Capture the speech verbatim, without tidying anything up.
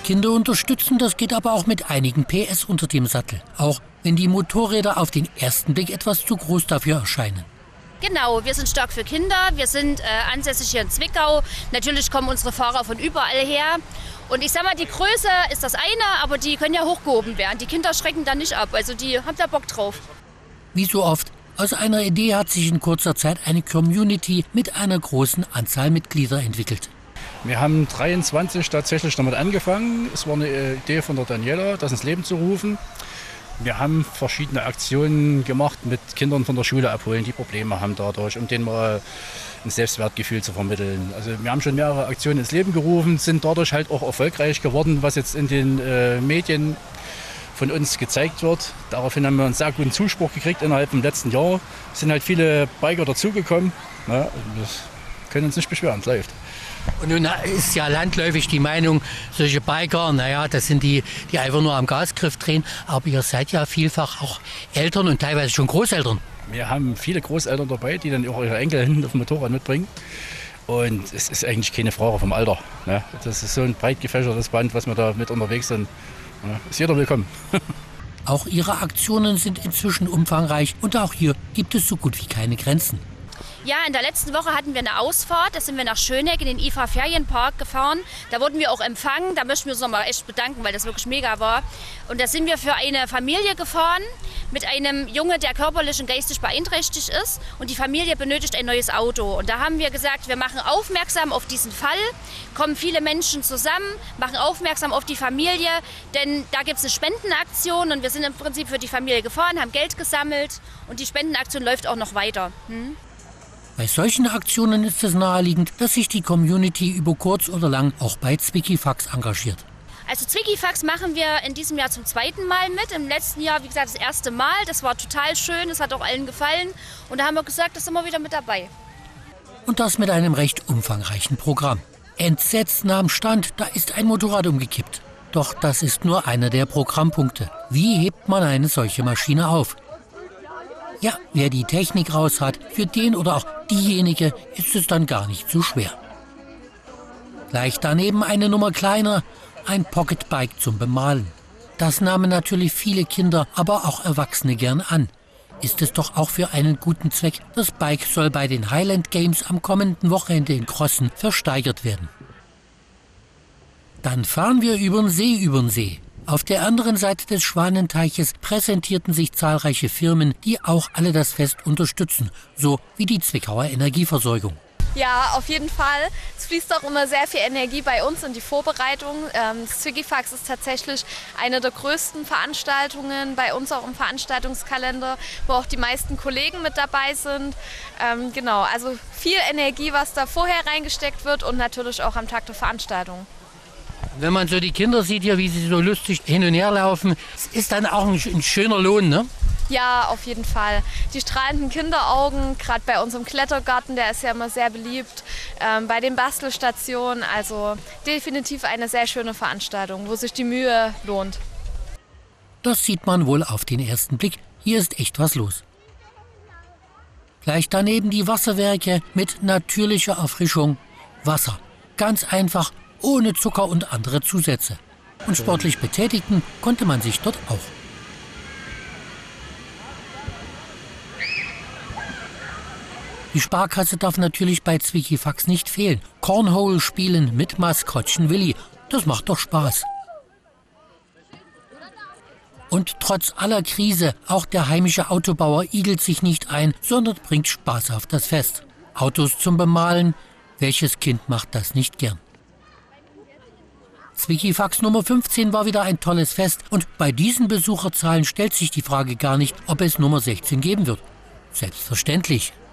Kinder unterstützen, das geht aber auch mit einigen P S unter dem Sattel. Auch wenn die Motorräder auf den ersten Blick etwas zu groß dafür erscheinen. Genau, wir sind stark für Kinder, wir sind äh, ansässig hier in Zwickau. Natürlich kommen unsere Fahrer von überall her. Und ich sag mal, die Größe ist das eine, aber die können ja hochgehoben werden. Die Kinder schrecken da nicht ab, also die haben da Bock drauf. Wie so oft, aus einer Idee hat sich in kurzer Zeit eine Community mit einer großen Anzahl Mitglieder entwickelt. Wir haben dreiundzwanzig tatsächlich damit angefangen. Es war eine Idee von der Daniela, das ins Leben zu rufen. Wir haben verschiedene Aktionen gemacht mit Kindern von der Schule abholen, die Probleme haben dadurch, um denen mal ein Selbstwertgefühl zu vermitteln. Also wir haben schon mehrere Aktionen ins Leben gerufen, sind dadurch halt auch erfolgreich geworden, was jetzt in den äh, Medien von uns gezeigt wird. Daraufhin haben wir einen sehr guten Zuspruch gekriegt innerhalb vom letzten Jahr. Es sind halt viele Biker dazugekommen. Ja, wir können uns nicht beschweren, es läuft. Und nun ist ja landläufig die Meinung, solche Biker, naja, das sind die, die einfach nur am Gasgriff drehen. Aber ihr seid ja vielfach auch Eltern und teilweise schon Großeltern. Wir haben viele Großeltern dabei, die dann auch ihre Enkel hinten auf dem Motorrad mitbringen. Und es ist eigentlich keine Frage vom Alter. Ne? Das ist so ein breit gefächertes Band, was wir da mit unterwegs sind. Ja, ist jeder willkommen. Auch ihre Aktionen sind inzwischen umfangreich und auch hier gibt es so gut wie keine Grenzen. Ja, in der letzten Woche hatten wir eine Ausfahrt, da sind wir nach Schöneck in den I F A-Ferienpark gefahren. Da wurden wir auch empfangen, da möchten wir uns nochmal echt bedanken, weil das wirklich mega war. Und da sind wir für eine Familie gefahren mit einem Junge, der körperlich und geistig beeinträchtigt ist. Und die Familie benötigt ein neues Auto. Und da haben wir gesagt, wir machen aufmerksam auf diesen Fall, kommen viele Menschen zusammen, machen aufmerksam auf die Familie, denn da gibt es eine Spendenaktion und wir sind im Prinzip für die Familie gefahren, haben Geld gesammelt und die Spendenaktion läuft auch noch weiter. Hm? Bei solchen Aktionen ist es naheliegend, dass sich die Community über kurz oder lang auch bei Zwickifax engagiert. Also Zwickifax machen wir in diesem Jahr zum zweiten Mal mit. Im letzten Jahr, wie gesagt, das erste Mal. Das war total schön, das hat auch allen gefallen. Und da haben wir gesagt, da sind wir wieder mit dabei. Und das mit einem recht umfangreichen Programm. Entsetzt nahm Stand, da ist ein Motorrad umgekippt. Doch das ist nur einer der Programmpunkte. Wie hebt man eine solche Maschine auf? Ja, wer die Technik raus hat, für den oder auch diejenige ist es dann gar nicht so schwer. Gleich daneben eine Nummer kleiner, ein Pocketbike zum Bemalen. Das nahmen natürlich viele Kinder, aber auch Erwachsene gern an. Ist es doch auch für einen guten Zweck. Das Bike soll bei den Highland Games am kommenden Wochenende in Crossen versteigert werden. Dann fahren wir übern See übern See. Auf der anderen Seite des Schwanenteiches präsentierten sich zahlreiche Firmen, die auch alle das Fest unterstützen, so wie die Zwickauer Energieversorgung. Ja, auf jeden Fall. Es fließt auch immer sehr viel Energie bei uns in die Vorbereitung. Das Zwickifax ist tatsächlich eine der größten Veranstaltungen bei uns auch im Veranstaltungskalender, wo auch die meisten Kollegen mit dabei sind. Ähm, genau, also viel Energie, was da vorher reingesteckt wird und natürlich auch am Tag der Veranstaltung. Wenn man so die Kinder sieht hier, wie sie so lustig hin und her laufen, es ist dann auch ein, ein schöner Lohn, ne? Ja, auf jeden Fall. Die strahlenden Kinderaugen, gerade bei unserem Klettergarten, der ist ja immer sehr beliebt, ähm, bei den Bastelstationen, also definitiv eine sehr schöne Veranstaltung, wo sich die Mühe lohnt. Das sieht man wohl auf den ersten Blick. Hier ist echt was los. Gleich daneben die Wasserwerke mit natürlicher Erfrischung. Wasser. Ganz einfach, ohne Zucker und andere Zusätze. Und sportlich betätigen konnte man sich dort auch. Die Sparkasse darf natürlich bei Zwickifax nicht fehlen. Cornhole spielen mit Maskottchen Willi, das macht doch Spaß. Und trotz aller Krise, auch der heimische Autobauer igelt sich nicht ein, sondern bringt Spaß auf das Fest. Autos zum Bemalen, welches Kind macht das nicht gern? Zwickifax Nummer fünfzehn war wieder ein tolles Fest und bei diesen Besucherzahlen stellt sich die Frage gar nicht, ob es Nummer sechzehn geben wird. Selbstverständlich.